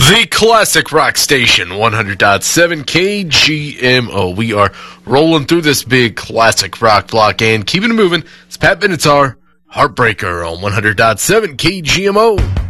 The classic rock station, 100.7 KGMO. We are rolling through this big classic rock block and keeping it moving. It's Pat Benatar, Heartbreaker on 100.7 KGMO.